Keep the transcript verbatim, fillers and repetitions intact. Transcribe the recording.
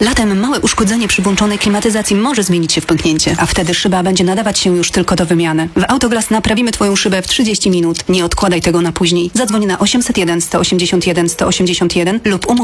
Latem małe uszkodzenie przy włączonej klimatyzacji może zmienić się w pęknięcie, a wtedy szyba będzie nadawać się już tylko do wymiany. W Autoglas naprawimy Twoją szybę w trzydzieści minut. Nie odkładaj tego na później. Zadzwoń na osiemset jeden sto osiemdziesiąt jeden sto osiemdziesiąt jeden lub umów